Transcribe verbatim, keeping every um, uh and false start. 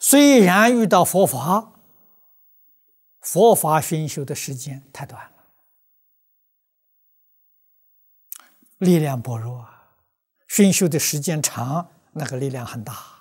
虽然遇到佛法，佛法熏修的时间太短了，力量薄弱啊；熏修的时间长，那个力量很大。